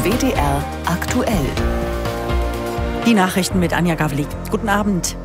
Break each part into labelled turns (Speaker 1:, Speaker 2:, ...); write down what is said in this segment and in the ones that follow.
Speaker 1: WDR aktuell.
Speaker 2: Die Nachrichten mit Anja Gavlik. Guten Abend.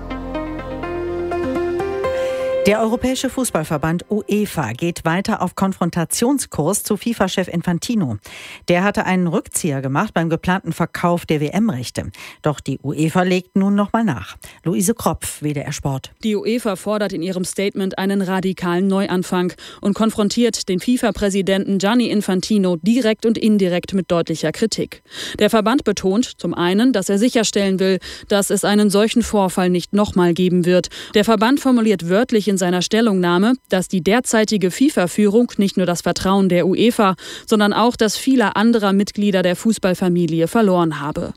Speaker 2: Der Europäische Fußballverband UEFA geht weiter auf Konfrontationskurs zu FIFA-Chef Infantino. Der hatte einen Rückzieher gemacht beim geplanten Verkauf der WM-Rechte. Doch die UEFA legt nun nochmal nach. Luise Kropf, WDR Sport.
Speaker 3: Die UEFA fordert in ihrem Statement einen radikalen Neuanfang und konfrontiert den FIFA-Präsidenten Gianni Infantino direkt und indirekt mit deutlicher Kritik. Der Verband betont zum einen, dass er sicherstellen will, dass es einen solchen Vorfall nicht nochmal geben wird. Der Verband formuliert wörtlich in seiner Stellungnahme, dass die derzeitige FIFA-Führung nicht nur das Vertrauen der UEFA, sondern auch das vieler anderer Mitglieder der Fußballfamilie verloren habe.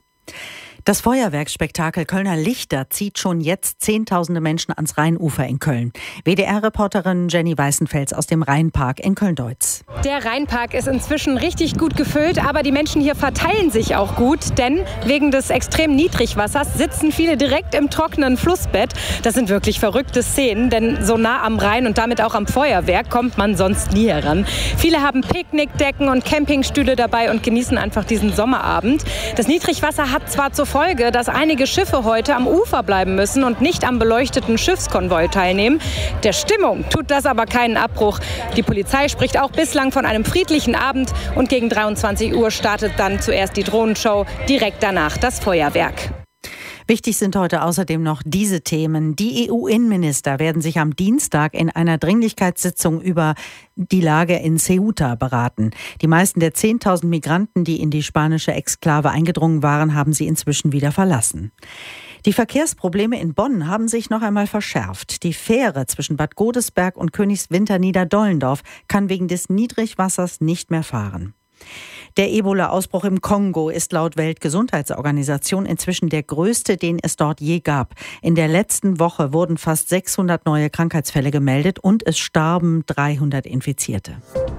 Speaker 2: Das Feuerwerksspektakel Kölner Lichter zieht schon jetzt Zehntausende Menschen ans Rheinufer in Köln. WDR-Reporterin Jenny Weißenfels aus dem Rheinpark in Köln-Deutz.
Speaker 4: Der Rheinpark ist inzwischen richtig gut gefüllt, aber die Menschen hier verteilen sich auch gut, denn wegen des extremen Niedrigwassers sitzen viele direkt im trockenen Flussbett. Das sind wirklich verrückte Szenen, denn so nah am Rhein und damit auch am Feuerwerk kommt man sonst nie heran. Viele haben Picknickdecken und Campingstühle dabei und genießen einfach diesen Sommerabend. Das Niedrigwasser hat zwar zur Folge, dass einige Schiffe heute am Ufer bleiben müssen und nicht am beleuchteten Schiffskonvoi teilnehmen. Der Stimmung tut das aber keinen Abbruch. Die Polizei spricht auch bislang von einem friedlichen Abend und gegen 23 Uhr startet dann zuerst die Drohnenshow, direkt danach das Feuerwerk.
Speaker 2: Wichtig sind heute außerdem noch diese Themen. Die EU-Innenminister werden sich am Dienstag in einer Dringlichkeitssitzung über die Lage in Ceuta beraten. Die meisten der 10.000 Migranten, die in die spanische Exklave eingedrungen waren, haben sie inzwischen wieder verlassen. Die Verkehrsprobleme in Bonn haben sich noch einmal verschärft. Die Fähre zwischen Bad Godesberg und Königswinter-Niederdollendorf kann wegen des Niedrigwassers nicht mehr fahren. Der Ebola-Ausbruch im Kongo ist laut Weltgesundheitsorganisation inzwischen der größte, den es dort je gab. In der letzten Woche wurden fast 600 neue Krankheitsfälle gemeldet und es starben 300 Infizierte.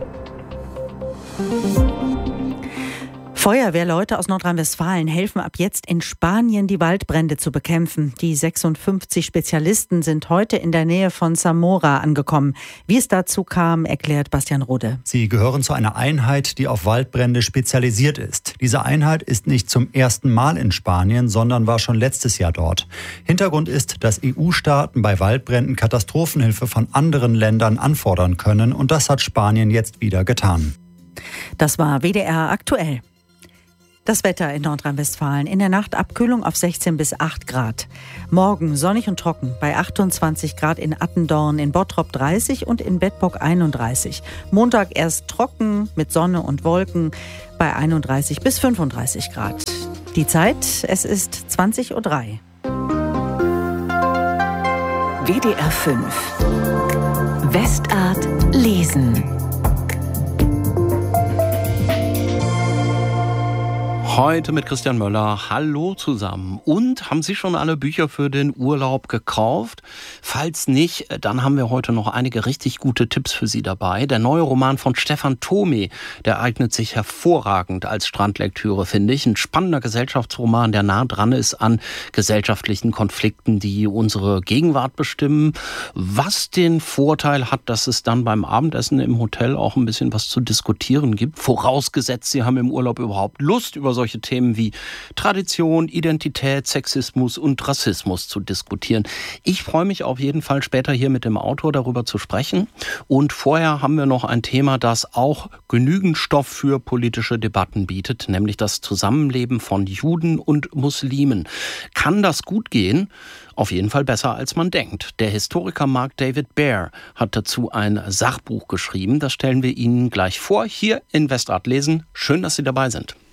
Speaker 2: Feuerwehrleute aus Nordrhein-Westfalen helfen ab jetzt in Spanien, die Waldbrände zu bekämpfen. Die 56 Spezialisten sind heute in der Nähe von Zamora angekommen. Wie es dazu kam, erklärt Bastian Rode.
Speaker 5: Sie gehören zu einer Einheit, die auf Waldbrände spezialisiert ist. Diese Einheit ist nicht zum ersten Mal in Spanien, sondern war schon letztes Jahr dort. Hintergrund ist, dass EU-Staaten bei Waldbränden Katastrophenhilfe von anderen Ländern anfordern können. Und das hat Spanien jetzt wieder getan.
Speaker 2: Das war WDR aktuell. Das Wetter in Nordrhein-Westfalen. In der Nacht Abkühlung auf 16 bis 8 Grad. Morgen sonnig und trocken bei 28 Grad in Attendorn, in Bottrop 30 und in Bedburg 31. Montag erst trocken mit Sonne und Wolken bei 31 bis 35 Grad. Die Zeit, es ist 20:03 Uhr.
Speaker 1: WDR 5. Westart lesen.
Speaker 6: Heute mit Christian Möller. Hallo zusammen. Und haben Sie schon alle Bücher für den Urlaub gekauft? Falls nicht, dann haben wir heute noch einige richtig gute Tipps für Sie dabei. Der neue Roman von Stefan Thome, der eignet sich hervorragend als Strandlektüre, finde ich. Ein spannender Gesellschaftsroman, der nah dran ist an gesellschaftlichen Konflikten, die unsere Gegenwart bestimmen. Was den Vorteil hat, dass es dann beim Abendessen im Hotel auch ein bisschen was zu diskutieren gibt. Vorausgesetzt, Sie haben im Urlaub überhaupt Lust, über solche Themen wie Tradition, Identität, Sexismus und Rassismus zu diskutieren. Ich freue mich auf jeden Fall später hier mit dem Autor darüber zu sprechen. Und vorher haben wir noch ein Thema, das auch genügend Stoff für politische Debatten bietet, nämlich das Zusammenleben von Juden und Muslimen. Kann das gut gehen? Auf jeden Fall besser, als man denkt. Der Historiker Mark David Baer hat dazu ein Sachbuch geschrieben. Das stellen wir Ihnen gleich vor, hier in Westart lesen. Schön, dass Sie dabei sind.